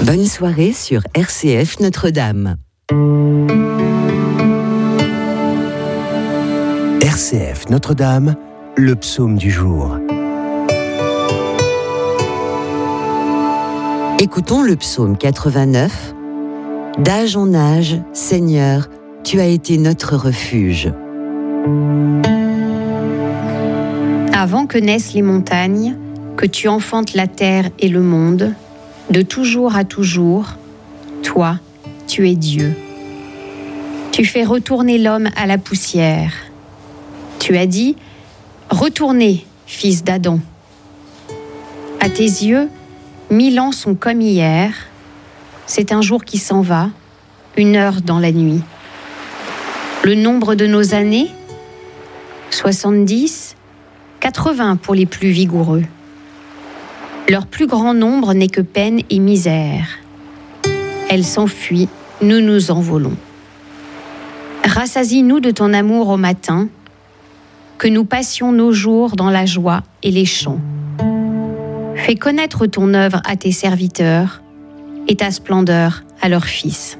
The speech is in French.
Bonne soirée sur RCF Notre-Dame. RCF Notre-Dame, le psaume du jour. Écoutons le psaume 89. D'âge en âge, Seigneur, tu as été notre refuge. Avant que naissent les montagnes, que tu enfantes la terre et le monde, de toujours à toujours, toi, tu es Dieu. Tu fais retourner l'homme à la poussière. Tu as dit, retournez, fils d'Adam. À tes yeux, 1000 ans sont comme hier. C'est un jour qui s'en va, une heure dans la nuit. Le nombre de nos années, 70, 80 pour les plus vigoureux. Leur plus grand nombre n'est que peine et misère. Elle s'enfuit, nous nous envolons. Rassasie-nous de ton amour au matin, que nous passions nos jours dans la joie et les chants. Fais connaître ton œuvre à tes serviteurs et ta splendeur à leurs fils.